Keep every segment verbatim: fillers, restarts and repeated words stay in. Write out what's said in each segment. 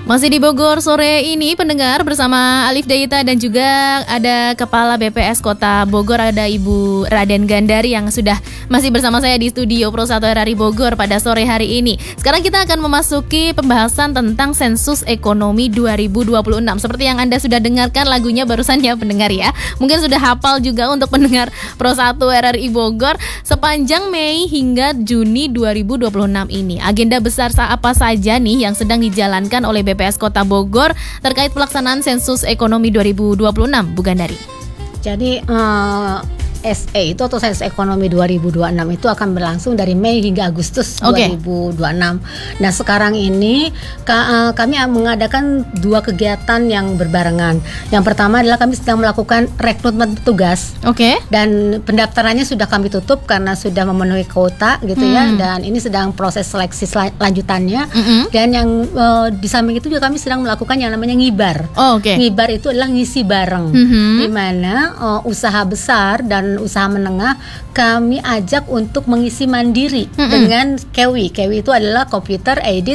Masih di Bogor sore ini pendengar bersama Alif Dayita dan juga ada Kepala B P S Kota Bogor, ada Ibu Raden Gandari yang sudah masih bersama saya di studio Pro satu R R I Bogor pada sore hari ini. Sekarang kita akan memasuki pembahasan tentang sensus ekonomi dua ribu dua puluh enam. Seperti yang Anda sudah dengarkan lagunya barusan ya pendengar ya. Mungkin sudah hafal juga untuk pendengar Pro satu R R I Bogor. Sepanjang Mei hingga Juni dua ribu dua puluh enam ini, agenda besar apa saja nih yang sedang dijalankan oleh B P S Kota Bogor terkait pelaksanaan sensus ekonomi dua ribu dua puluh enam, Bu Gandari? Jadi uh, S E itu atau sensus ekonomi dua ribu dua puluh enam itu akan berlangsung dari Mei hingga Agustus okay. dua ribu dua puluh enam. Nah sekarang ini ka, uh, kami mengadakan dua kegiatan yang berbarengan. Yang pertama adalah kami sedang melakukan rekrutmen petugas. Oke. Okay. Dan pendaftarannya sudah kami tutup karena sudah memenuhi kuota gitu hmm. ya. Dan ini sedang proses seleksi sel- lanjutannya. Mm-hmm. Dan yang uh, di samping itu juga kami sedang melakukan yang namanya ngibar. Oh, Oke. Okay. Ngibar itu adalah ngisi bareng, mm-hmm. di mana uh, usaha besar dan usaha menengah kami ajak untuk mengisi mandiri mm-hmm. dengan Kewi. Kewi itu adalah computer aided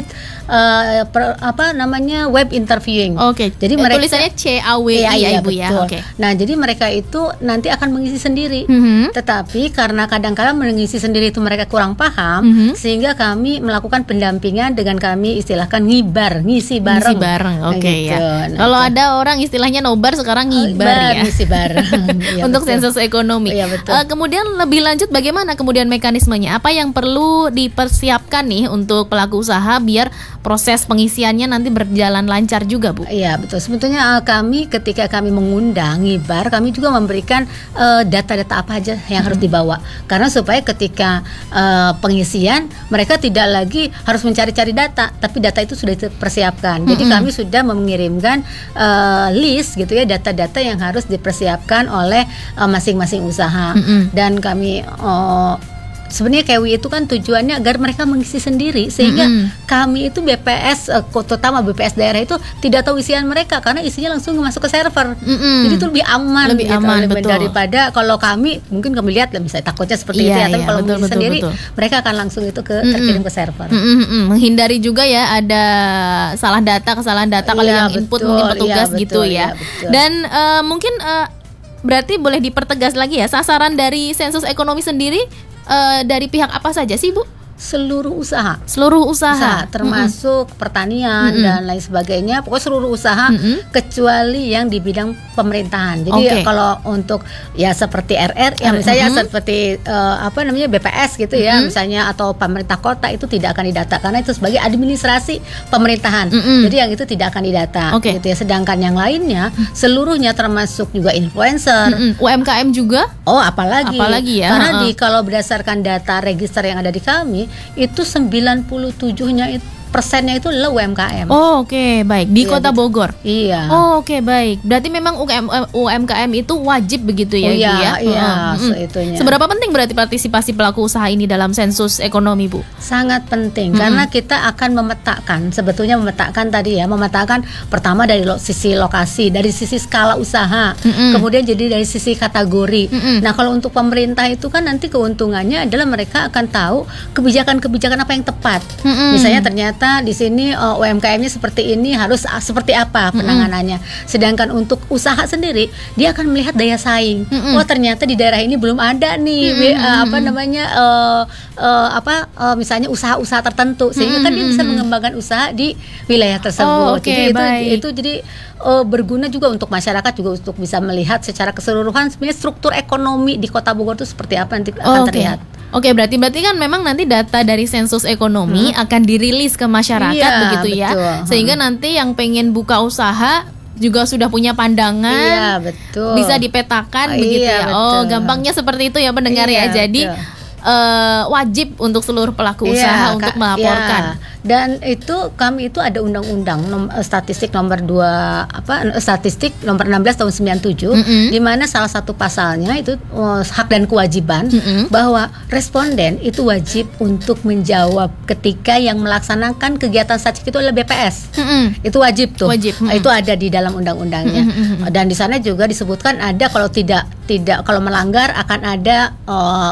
uh, per, apa namanya web interviewing. Oke. Okay. Jadi mereka tulisannya C A W I ya, ya Ibu ya. Oke. Okay. Nah, jadi mereka itu nanti akan mengisi sendiri. Mm-hmm. Tetapi karena kadang-kadang mengisi sendiri itu mereka kurang paham, mm-hmm. sehingga kami melakukan pendampingan dengan kami istilahkan ngibar, ngisi bareng. Ngisi bareng. Oke okay, gitu. ya. Nah, kalau ada orang istilahnya nobar sekarang ngibar ya. Ngisi bareng. Ya, untuk betul. sensus ekonomi. Iya, betul. Uh, kemudian lebih lanjut bagaimana kemudian mekanismenya? Apa yang perlu dipersiapkan nih untuk pelaku usaha biar proses pengisiannya nanti berjalan lancar juga, Bu? Iya, betul. Sebetulnya uh, kami ketika kami mengundang ngibar, kami juga memberikan uh, data-data apa aja yang hmm. harus dibawa. Karena supaya ketika uh, pengisian mereka tidak lagi harus mencari-cari data, tapi data itu sudah dipersiapkan. Jadi hmm. kami sudah mengirimkan uh, list gitu ya, data-data yang harus dipersiapkan oleh uh, masing-masing usaha. Mm-hmm. Dan kami uh, sebenarnya Kewi itu kan tujuannya agar mereka mengisi sendiri sehingga mm-hmm. kami itu B P S uh, terutama B P S daerah itu tidak tahu isian mereka karena isinya langsung masuk ke server. Mm-hmm. Jadi itu lebih aman, lebih gitu, aman lebih betul. Daripada kalau kami mungkin kami lihat misalnya takutnya seperti iya, itu ya, tapi iya, kalau betul, mengisi betul, sendiri betul. mereka akan langsung itu ke mm-hmm. terkirim ke server. Mm-hmm. Menghindari juga ya ada salah data kesalahan data kalau iya, yang input betul, mungkin petugas iya, gitu betul, ya. iya, Dan uh, mungkin uh, berarti boleh dipertegas lagi ya, sasaran dari sensus ekonomi sendiri uh, dari pihak apa saja sih, Bu? Seluruh usaha, seluruh usaha, usaha termasuk mm-hmm. pertanian mm-hmm. dan lain sebagainya. Pokoknya seluruh usaha mm-hmm. kecuali yang di bidang pemerintahan. Jadi okay. kalau untuk ya seperti R R, ya misalnya mm-hmm. seperti uh, apa namanya B P S gitu ya, mm-hmm. misalnya atau pemerintah kota itu tidak akan didata karena itu sebagai administrasi pemerintahan. Mm-hmm. Jadi yang itu tidak akan didata. Okay. Gitu ya. Sedangkan yang lainnya seluruhnya termasuk juga influencer, mm-hmm. U M K M juga. Oh apalagi, apalagi ya. Karena uh-uh. di kalau berdasarkan data register yang ada di kami itu sembilan puluh tujuh-nya itu persennya itu adalah U M K M. Oh oke okay, baik di iya, Kota gitu. Bogor. Iya. Oh oke okay, baik. Berarti memang U M K M itu wajib begitu ya, oh, iya, Bu ya. Iya. Uh-huh. Itunya. Seberapa penting berarti partisipasi pelaku usaha ini dalam sensus ekonomi, Bu? Sangat penting mm-hmm. karena kita akan memetakan, sebetulnya memetakan tadi ya, memetakan pertama dari lo, sisi lokasi, dari sisi skala usaha, mm-hmm. kemudian jadi dari sisi kategori. Mm-hmm. Nah kalau untuk pemerintah itu kan nanti keuntungannya adalah mereka akan tahu kebijakan-kebijakan apa yang tepat. Mm-hmm. Misalnya ternyata di sini uh, U M K M-nya seperti ini harus uh, seperti apa penanganannya. Mm-hmm. Sedangkan untuk usaha sendiri dia akan melihat daya saing. Mm-hmm. Wah ternyata di daerah ini belum ada nih mm-hmm. uh, apa namanya uh, uh, apa uh, misalnya usaha-usaha tertentu sehingga mm-hmm. kan dia bisa mengembangkan usaha di wilayah tersebut. Oh, okay, jadi itu baik. itu jadi uh, berguna juga untuk masyarakat juga untuk bisa melihat secara keseluruhan sebenarnya struktur ekonomi di Kota Bogor itu seperti apa nanti akan oh, okay. terlihat. Oke, berarti berarti kan memang nanti data dari sensus ekonomi hmm. akan dirilis ke masyarakat iya, begitu ya. Betul. Sehingga hmm. nanti yang pengen buka usaha juga sudah punya pandangan. Iya, betul. Bisa dipetakan oh, begitu iya, ya. betul. Oh, gampangnya seperti itu ya pendengar iya, ya. Jadi Uh, wajib untuk seluruh pelaku usaha iya, untuk ka- melaporkan. Iya. Dan itu kami itu ada undang-undang nom- statistik nomor dua apa statistik nomor enam belas tahun sembilan puluh tujuh mm-hmm. di mana salah satu pasalnya itu uh, hak dan kewajiban mm-hmm. bahwa responden itu wajib untuk menjawab ketika yang melaksanakan kegiatan statistik itu adalah B P S. Mm-hmm. Itu wajib tuh. Wajib. Mm-hmm. Itu ada di dalam undang-undangnya. Mm-hmm. Dan di sana juga disebutkan ada kalau tidak tidak kalau melanggar akan ada uh,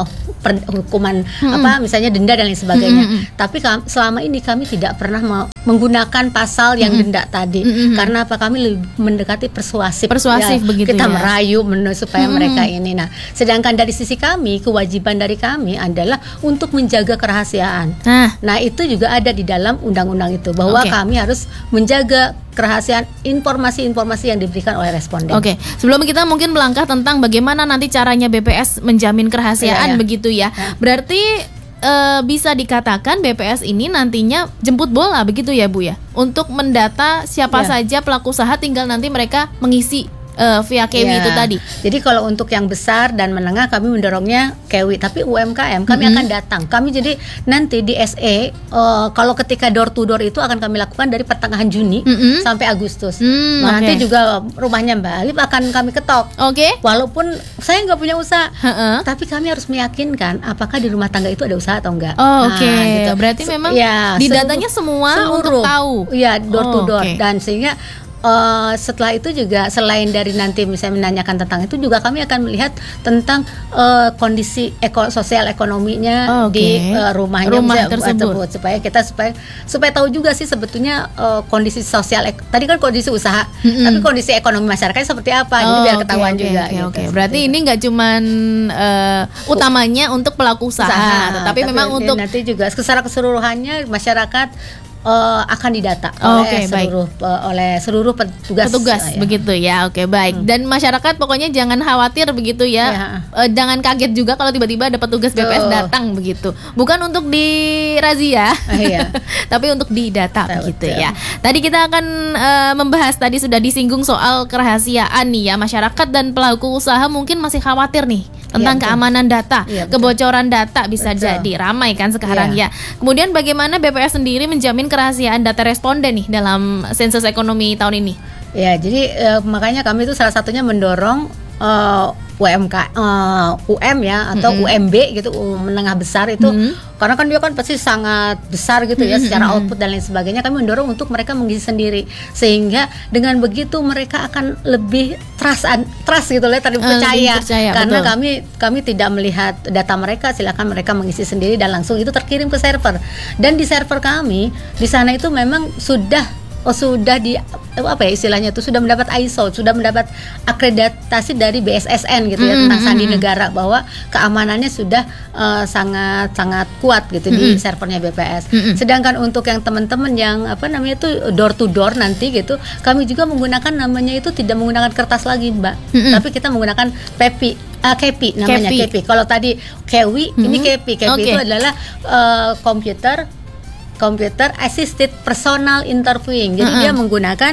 per, hukuman Hmm. apa misalnya denda dan lain sebagainya. Hmm. Tapi kam- selama ini kami tidak pernah me- menggunakan pasal yang Hmm. denda tadi. Hmm. Karena apa? Kami lebih mendekati persuasif. Persuasif begitu kita ya. merayu men- supaya Hmm. mereka ini. Nah, sedangkan dari sisi kami, kewajiban dari kami adalah untuk menjaga kerahasiaan. Nah, Nah, itu juga ada di dalam undang-undang itu bahwa Oke. kami harus menjaga kerahasiaan informasi-informasi yang diberikan oleh responden. Oke, sebelum kita mungkin melangkah tentang bagaimana nanti caranya B P S menjamin kerahasiaan Iya, iya. begitu ya. Ya. Berarti eh, bisa dikatakan B P S ini nantinya jemput bola begitu ya Bu ya, untuk mendata siapa Iya. saja pelaku usaha, tinggal nanti mereka mengisi eh, via Kewi Ya. itu tadi. Jadi kalau untuk yang besar dan menengah kami mendorongnya Kewi, tapi U M K M kami Mm-hmm. akan datang. Kami jadi nanti di S E eh, kalau ketika door to door itu akan kami lakukan dari pertengahan Juni Mm-mm. sampai Agustus. Hmm, Nah, nanti oke. juga rumahnya Mbak Alif akan kami ketok. Oke. Walaupun saya nggak punya usaha, Heeh. tapi kami harus meyakinkan apakah di rumah tangga itu ada usaha atau enggak. Oh, Nah, Oke, gitu. berarti Se- memang ya, di seluruh- datanya semua seluruh. untuk tahu. Iya, door to Oh, door. oke. Dan sehingga eh, setelah itu juga selain dari nanti misalnya menanyakan tentang itu, juga kami akan melihat tentang eh, kondisi eko, sosial ekonominya Oke. di eh, rumahnya Rumah misalnya, tersebut. supaya kita supaya supaya tahu juga sih sebetulnya eh, kondisi sosial ek- tadi kan kondisi usaha, Mm-mm. tapi kondisi ekonomi masyarakat seperti apa, jadi Oh, biar oke, ketahuan oke, juga. Oke, gitu. oke. Berarti ini nggak cuman eh, utamanya untuk pelaku usaha, Usaha, tetapi memang ini untuk nanti juga secara keseluruhannya masyarakat eh, akan didata Oh, oleh oke, baik. seluruh eh, oleh seluruh petugas. petugas eh, ya. begitu ya. Oke, baik. Hmm. Dan masyarakat pokoknya jangan khawatir begitu ya. Ya. Eh, jangan kaget juga kalau tiba-tiba ada petugas B P S Betul. datang begitu. Bukan untuk dirazia, Ah, iya. tapi untuk didata Betul, begitu betul. ya. Tadi kita akan eh, membahas, tadi sudah disinggung soal kerahasiaan nih ya. Masyarakat dan pelaku usaha mungkin masih khawatir nih tentang Iya, betul. keamanan data, Iya, betul. kebocoran data bisa Betul. jadi ramai kan sekarang Iya. ya. Kemudian bagaimana B P S sendiri menjamin kerahasiaan data responden nih dalam sensus ekonomi tahun ini? Ya, jadi eh, makanya kami itu salah satunya mendorong eh, U M K, eh, U M ya atau Mm-mm. U M B gitu, U- menengah besar itu, Mm-hmm. karena kan dia kan pasti sangat besar gitu ya Mm-mm. secara output dan lain sebagainya. Kami mendorong untuk mereka mengisi sendiri, sehingga dengan begitu mereka akan lebih trust an- trust gitu loh, tadi Eh, percaya, lebih percaya, karena betul. kami kami tidak melihat data mereka, silakan mereka mengisi sendiri dan langsung itu terkirim ke server. Dan di server kami di sana itu memang sudah oh, sudah di apa ya istilahnya itu sudah mendapat I S O, sudah mendapat akreditasi dari B S S N gitu ya, Mm-mm, tentang sandi mm-mm. negara, bahwa keamanannya sudah eh, sangat sangat kuat gitu di Mm-mm. servernya B P S. Mm-mm. Sedangkan untuk yang teman-teman yang apa namanya itu door to door nanti gitu, kami juga menggunakan namanya itu tidak menggunakan kertas lagi, Mbak. Mm-mm. Tapi kita menggunakan Pepi. Uh, Kepi namanya Kepi. Kepi. Kalau tadi Kewi, ini Mm-hmm. Kepi. Kepi Oke. itu adalah eh, komputer Computer Assisted Personal Interviewing. Jadi Mm-mm. dia menggunakan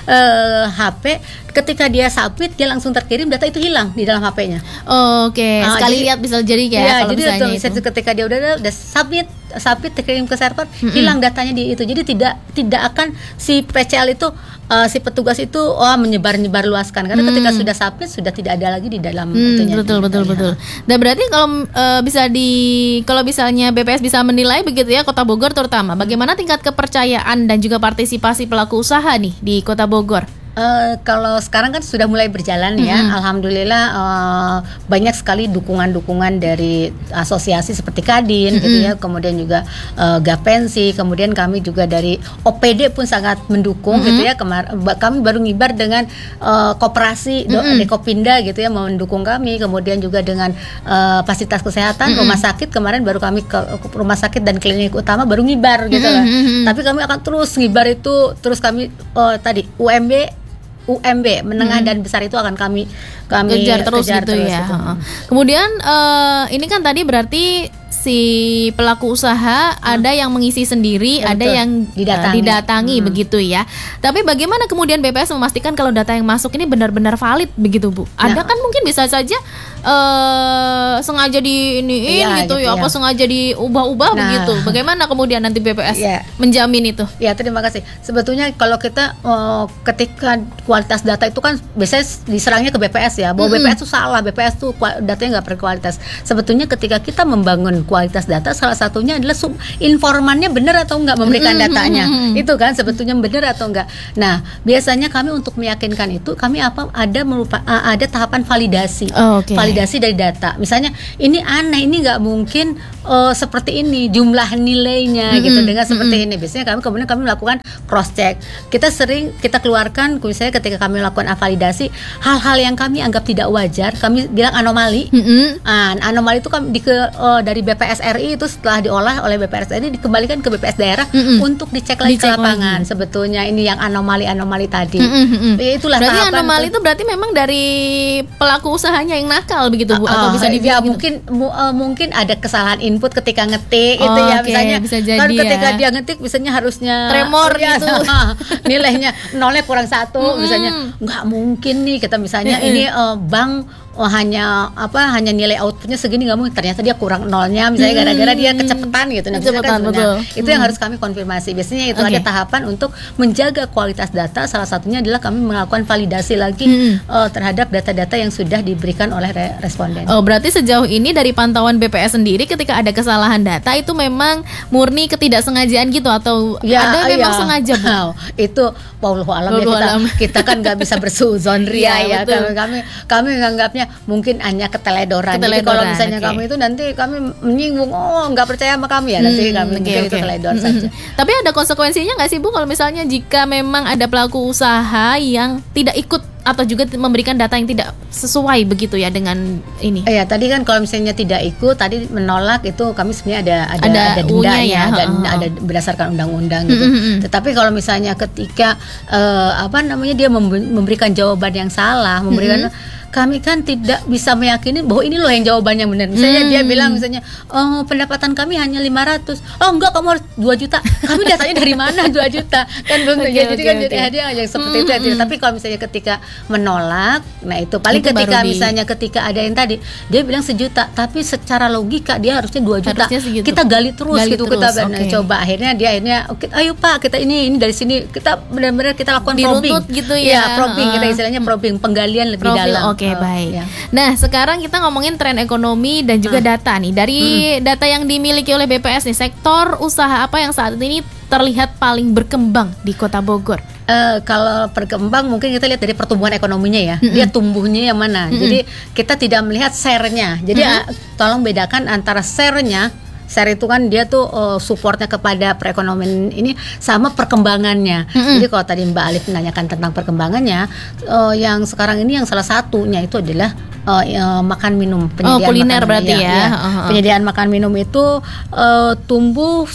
eh, H P, ketika dia submit dia langsung terkirim, data itu hilang di dalam H P-nya. Oke, Ah, sekali jadi- lihat bisa jadi ya, Iya, kalau jadi misalnya itu, itu. ketika dia udah udah submit submit terkirim ke server, Mm-mm. hilang datanya di itu. Jadi tidak tidak akan si P C L itu eh, si petugas itu oh menyebar-nyebar luaskan, karena Hmm. ketika sudah submit sudah tidak ada lagi di dalam Hmm, itunya. betul betul Iya. betul. Dan berarti kalau eh, bisa di kalau misalnya B P S bisa menilai begitu ya, Kota Bogor terutama, bagaimana tingkat kepercayaan dan juga partisipasi pelaku usaha nih di Kota Bogor? Eh, kalau sekarang kan sudah mulai berjalan ya, Mm-hmm. alhamdulillah eh, banyak sekali dukungan-dukungan dari asosiasi seperti Kadin gitu ya, kemudian juga eh, Gapensi, kemudian kami juga dari O P D pun sangat mendukung Mm-hmm. gitu ya. Kemar ba- kami baru ngibar dengan eh, koperasi do- Mm-hmm. Dekopinda gitu ya, mendukung kami, kemudian juga dengan eh, fasilitas kesehatan, Mm-hmm. rumah sakit kemarin baru kami ke, ke rumah sakit dan klinik utama baru ngibar gitu lah. Mm-hmm. Tapi kami akan terus ngibar itu, terus kami eh, tadi U M B U M B menengah dan besar itu akan kami kami Kejar terus kejar gitu terus ya. gitu. Heeh. Kemudian eh, ini kan tadi berarti si pelaku usaha ada yang mengisi sendiri, Ya, ada betul. yang eh, Didatangi. didatangi Hmm. begitu ya. Tapi bagaimana kemudian B P S memastikan kalau data yang masuk ini benar-benar valid begitu, Bu? Ada Nah. kan mungkin bisa saja eh sengaja diiniin Iya, gitu, gitu ya, ya. apa sengaja diubah-ubah Nah. begitu. Bagaimana kemudian nanti B P S Iya. menjamin itu? Ya, terima kasih. Sebetulnya kalau kita eh, ketika kualitas data itu kan biasanya diserangnya ke B P S berkualitas ya, bahwa mm-hmm. B P S itu salah, B P S itu datanya nggak berkualitas. Sebetulnya ketika kita membangun kualitas data, salah satunya adalah sub, informannya benar atau enggak memberikan mm-hmm. datanya, itu kan sebetulnya benar atau enggak. Nah, biasanya kami untuk meyakinkan itu, kami apa ada merupa, ada tahapan validasi, oh, okay. validasi dari data. Misalnya ini aneh, ini nggak mungkin uh, seperti ini jumlah nilainya mm-hmm. gitu dengan seperti mm-hmm. ini. Biasanya kami kemudian kami melakukan cross check. Kita sering kita keluarkan, misalnya ketika kami melakukan validasi, hal-hal yang kami anggap tidak wajar, kami bilang anomali. Mm-hmm. Nah, anomali itu kami di ke, uh, dari B P S R I itu setelah diolah oleh B P S R I dikembalikan ke B P S daerah mm-hmm. untuk dicek lagi dicek ke lapangan. Lagi. Sebetulnya ini yang anomali-anomali tadi. Mm-hmm. Itulah berarti tahapan. Anomali itu berarti memang dari pelaku usahanya yang nakal begitu Bu, uh, atau bisa dibilang ya, gitu? mungkin mu, uh, mungkin ada kesalahan input ketika ngetik oh, itu ya okay. misalnya bisa jadi kan ketika ya. dia ngetik misalnya harusnya tremor ya, gitu nilainya nolnya kurang satu mm-hmm. misalnya nggak mungkin nih kita misalnya mm-hmm. ini uh, bank oh, hanya apa hanya nilai outputnya segini nggak mungkin, ternyata dia kurang nolnya misalnya hmm. gara-gara dia kecepatan gitu. Nah, kecepatan, kan, betul. Nah, itu hmm. yang harus kami konfirmasi. Biasanya itu okay. ada tahapan untuk menjaga kualitas data. Salah satunya adalah kami melakukan validasi lagi hmm. uh, terhadap data-data yang sudah diberikan oleh re- responden. Oh, berarti sejauh ini dari pantauan B P S sendiri ketika ada kesalahan data itu memang murni ketidaksengajaan gitu atau ya, ada memang ya. sengaja Bu? Oh, itu wallahu alam ya, kita, kita kan nggak bisa bersuzon ria ya, ya. Kami kami kami menganggapnya mungkin hanya keteledoran. Jadi kalau misalnya okay. kami itu nanti kami menyinggung, oh nggak percaya sama kami ya, nanti hmm, kami okay, mungkin okay. itu teledor hmm. saja. Tapi ada konsekuensinya nggak sih Bu kalau misalnya jika memang ada pelaku usaha yang tidak ikut atau juga memberikan data yang tidak sesuai begitu ya dengan ini? Iya, tadi kan kalau misalnya tidak ikut, tadi menolak itu kami sebenarnya ada ada, ada, ada denda ya, ya. dan oh. ada berdasarkan undang-undang gitu. Mm-hmm. Tetapi kalau misalnya ketika uh, apa namanya dia memberikan jawaban yang salah, memberikan mm-hmm. kami kan tidak bisa meyakini bahwa ini loh yang jawabannya benar. Misalnya hmm. dia bilang misalnya, oh pendapatan kami hanya lima ratus. Oh enggak, kamu harus dua juta. Kami datanya dari mana dua juta? Kan belum okay, jadi okay, kan okay. jadi ada yang seperti hmm. itu. Tapi kalau misalnya ketika menolak, nah itu paling itu ketika misalnya di... ketika ada yang tadi dia bilang sejuta, tapi secara logika dia harusnya dua juta. Harusnya kita gali terus gali gitu terus. Kita okay. coba akhirnya dia akhirnya okay, ayo Pak, kita ini ini dari sini kita benar-benar kita lakukan diruntut probing. Gitu ya. Ya, probing uh. kita istilahnya probing, penggalian lebih Profil, dalam. Oke, okay, uh, baik. Ya. Nah, sekarang kita ngomongin tren ekonomi dan juga uh. data nih. Dari hmm. data yang dimiliki oleh B P S nih, sektor usaha apa yang saat ini terlihat paling berkembang di Kota Bogor? Uh, kalau berkembang mungkin kita lihat dari pertumbuhan ekonominya ya, mm-hmm. dia tumbuhnya yang mana. Mm-hmm. Jadi kita tidak melihat share-nya. Jadi mm-hmm. uh, tolong bedakan antara share-nya. Share itu kan dia tuh uh, supportnya kepada perekonomian ini sama perkembangannya. Mm-hmm. Jadi kalau tadi Mbak Alif menanyakan tentang perkembangannya, uh, yang sekarang ini yang salah satunya itu adalah uh, uh, makan minum, penyediaan oh, kuliner makan, berarti ya. ya. Uh-huh. Penyediaan makan minum itu uh, tumbuh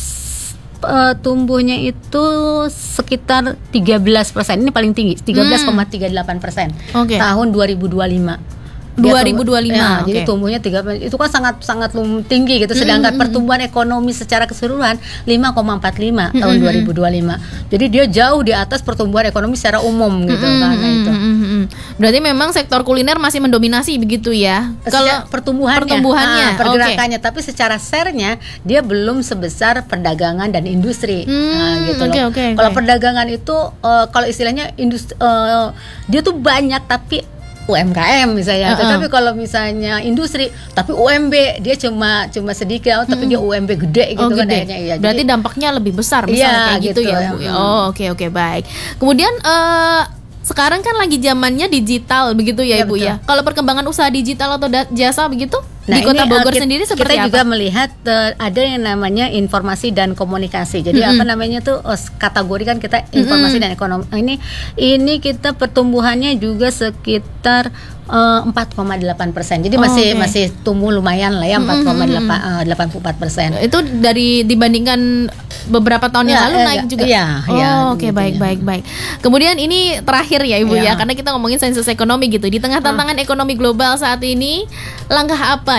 uh, tumbuhnya itu sekitar tiga belas persen. Ini paling tinggi, tiga belas koma tiga delapan persen okay. tahun dua ribu dua puluh lima. dua ribu dua puluh lima ya, okay. Jadi tumbuhnya tiga itu kan sangat sangat tinggi gitu. Sedangkan mm-hmm. pertumbuhan ekonomi secara keseluruhan lima koma empat lima mm-hmm. tahun dua ribu dua puluh lima. Jadi dia jauh di atas pertumbuhan ekonomi secara umum gitu mm-hmm. karena itu. Mm-hmm. Berarti memang sektor kuliner masih mendominasi begitu ya. Kalau pertumbuhannya, pertumbuhannya nah, pergerakannya, okay. tapi secara share-nya dia belum sebesar perdagangan dan industri. Mm, nah, gitu okay, loh. Okay, kalau okay. perdagangan itu uh, kalau istilahnya industri uh, dia tuh banyak tapi U M K M misalnya, uh-uh. tetapi kalau misalnya industri, tapi U M B dia cuma cuma sedikit, tapi hmm. dia U M B gede gitu oh, kan gede. akhirnya. Ya, berarti jadi, dampaknya lebih besar misalnya kayak gitu, gitu ya Bu. Ya. Oh oke okay, oke okay, baik. Kemudian uh, sekarang kan lagi zamannya digital begitu ya, ya Ibu betul. Ya. Kalau perkembangan usaha digital atau da- jasa begitu nah, di Kota Bogor kita, sendiri seperti kita apa? Kita juga melihat uh, ada yang namanya informasi dan komunikasi. Jadi mm-hmm. apa namanya tuh uh, kategori kan kita informasi mm-hmm. dan ekonomi. Ini ini kita pertumbuhannya juga sekitar uh, empat koma delapan persen. Jadi masih oh, okay. masih tumbuh lumayan lah ya, empat koma delapan puluh empat persen. Itu dari dibandingkan beberapa tahun yang ya, lalu ya, naik juga. Iya, oh, ya, oke okay, baik ya. baik baik. Kemudian ini terakhir ya Ibu ya, ya karena kita ngomongin sensus ekonomi gitu. Di tengah tantangan hmm. ekonomi global saat ini, langkah apa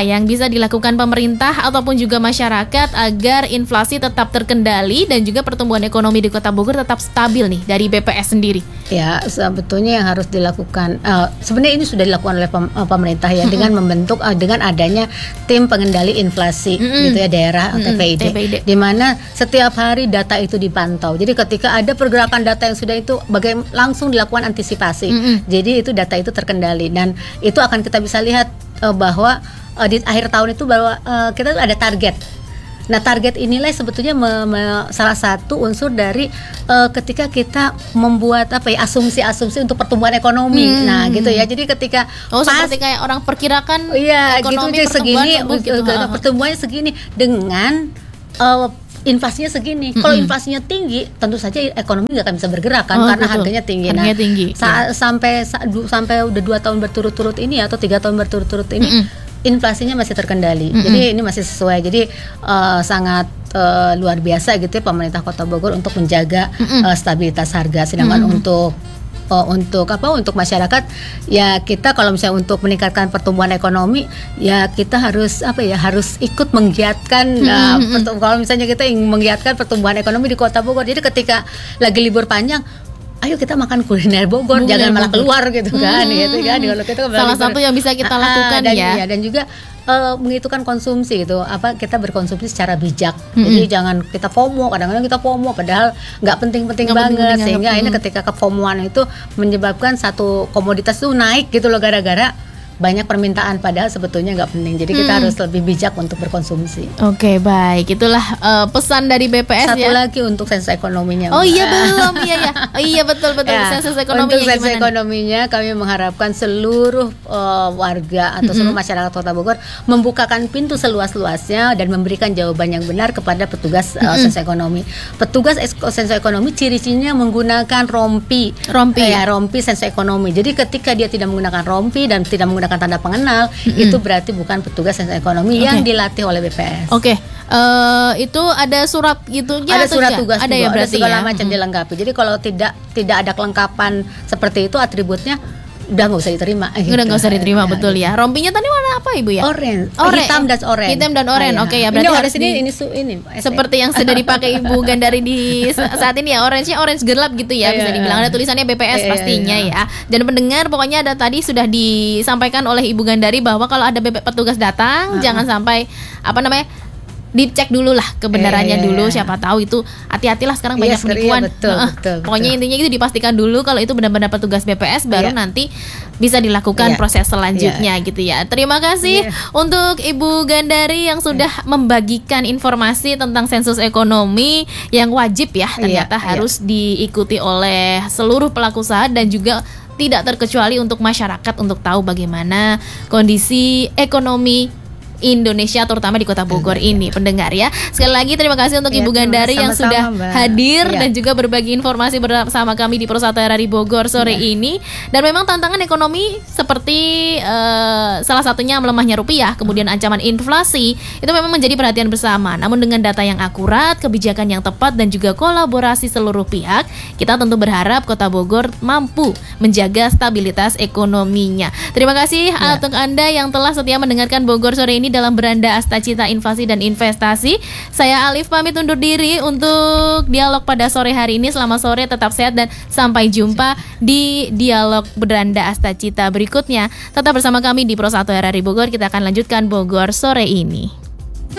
apa yang bisa dilakukan pemerintah ataupun juga masyarakat agar inflasi tetap terkendali dan juga pertumbuhan ekonomi di Kota Bogor tetap stabil nih dari B P S sendiri? Ya, sebetulnya yang harus dilakukan, uh, sebenarnya ini sudah dilakukan oleh pem, uh, pemerintah ya, mm-hmm. dengan membentuk uh, dengan adanya tim pengendali inflasi, mm-hmm. gitu ya, daerah mm-hmm. T P I D, T P I D, di mana setiap hari data itu dipantau. Jadi ketika ada pergerakan data yang sudah itu, bagaimana langsung dilakukan antisipasi. Mm-hmm. Jadi itu data itu terkendali dan itu akan kita bisa lihat uh, bahwa uh, di akhir tahun itu bahwa uh, kita ada target. Nah, target inilah sebetulnya me, me, salah satu unsur dari uh, ketika kita membuat apa ya, asumsi-asumsi untuk pertumbuhan ekonomi. Hmm. Nah, gitu ya. Jadi ketika oh, pas seperti kayak orang perkirakan iya, ekonomi gitu, segini, gitu. pertumbuhannya segini dengan uh, inflasinya segini. Mm-hmm. Kalau inflasinya tinggi, tentu saja ekonomi nggak akan bisa bergerak kan, oh, karena betul. harganya tinggi. Harganya nah, tinggi. Sa- ya. sampai sa- du- sampai udah dua tahun berturut-turut ini atau tiga tahun berturut-turut ini. Mm-hmm. Inflasinya masih terkendali, mm-hmm. jadi ini masih sesuai. Jadi uh, sangat uh, luar biasa gitu ya pemerintah Kota Bogor untuk menjaga mm-hmm. uh, stabilitas harga. Sedangkan mm-hmm. untuk uh, untuk apa? Untuk masyarakat ya kita kalau misalnya untuk meningkatkan pertumbuhan ekonomi ya kita harus apa ya harus ikut menggiatkan. Mm-hmm. uh, pertum- kalau misalnya kita ingin menggiatkan pertumbuhan ekonomi di Kota Bogor. Jadi ketika lagi libur panjang, ayo kita makan kuliner Bogor, Bogor jangan malah keluar gitu kan, hmm. gitu kan. Kalau kita salah satu yang bisa kita lakukan dan, ya. ya. Dan juga uh, menghitungkan konsumsi gitu, apa kita berkonsumsi secara bijak. Hmm. Jadi jangan kita FOMO, kadang-kadang kita FOMO padahal nggak penting-penting gak banget penting sehingga hmm. ini ketika kefomoan itu menyebabkan satu komoditas itu naik gitu loh gara-gara banyak permintaan padahal sebetulnya nggak penting. Jadi kita hmm. harus lebih bijak untuk berkonsumsi. Oke, baik. Itulah uh, pesan dari B P S. Satu ya. lagi untuk sensus ekonominya. Oh iya belum, iya ya. Oh iya betul betul ya, sensus ekonominya. Untuk sensus ekonominya kami mengharapkan seluruh uh, warga atau mm-hmm. seluruh masyarakat Kota Bogor membukakan pintu seluas-luasnya dan memberikan jawaban yang benar kepada petugas uh, mm-hmm. sensus ekonomi. Petugas sensus ekonomi ciri-cirinya menggunakan rompi. Rompi. Ya, rompi sensus ekonomi. Jadi ketika dia tidak menggunakan rompi dan tidak menggunakan tanda pengenal, mm-hmm. itu berarti bukan petugas sensus ekonomi okay. yang dilatih oleh B P S. Oke, okay. uh, itu ada surat gitunya? Ada surat tugas ada juga, ya berarti ada segala ya? macam hmm. dilengkapi. Jadi kalau tidak tidak ada kelengkapan seperti itu atributnya, udah nggak usah diterima. Gitu. Udah nggak usah diterima, ya, betul ya. Rompinya tadi warna apa ibu ya? Orange, Ore, hitam dan orange. Hitam dan orange, ah, oke ya. ya. Berarti ini harus ini, di, ini su, ini seperti yang sudah dipakai Ibu Gandari di saat ini ya, orange-nya orange gelap gitu ya, bisa dibilang. Ada tulisannya B P S pastinya ya. Dan pendengar pokoknya ada tadi sudah disampaikan oleh Ibu Gandari bahwa kalau ada B P petugas datang, uh-huh. jangan sampai apa namanya dicek dulu lah kebenarannya eh, dulu, siapa tahu itu hati-hatilah sekarang banyak yes, penipuan. Iya, betul, uh, betul, pokoknya betul. intinya itu dipastikan dulu kalau itu benar-benar petugas B P S baru yeah. nanti bisa dilakukan yeah. proses selanjutnya yeah. gitu ya. Terima kasih yeah. untuk Ibu Gandari yang sudah yeah. membagikan informasi tentang sensus ekonomi yang wajib ya ternyata yeah. harus yeah. diikuti oleh seluruh pelaku usaha dan juga tidak terkecuali untuk masyarakat untuk tahu bagaimana kondisi ekonomi Indonesia terutama di Kota Bogor ya, ini ya. Pendengar ya. Sekali lagi terima kasih untuk ya, Ibu Gandari yang sudah Mbak. hadir ya. dan juga berbagi informasi bersama kami di Pro satu R R I Bogor sore ya. ini. Dan memang tantangan ekonomi seperti uh, salah satunya melemahnya rupiah, kemudian ancaman inflasi itu memang menjadi perhatian bersama. Namun dengan data yang akurat, kebijakan yang tepat dan juga kolaborasi seluruh pihak, kita tentu berharap Kota Bogor mampu menjaga stabilitas ekonominya. Terima kasih ya. untuk Anda yang telah setia mendengarkan Bogor sore ini dalam Beranda Astacita Inflasi dan Investasi. Saya Alif pamit undur diri untuk dialog pada sore hari ini. Selamat sore, tetap sehat dan sampai jumpa di dialog Beranda Astacita berikutnya. Tetap bersama kami di Pro satu R R I Bogor. Kita akan lanjutkan Bogor sore ini.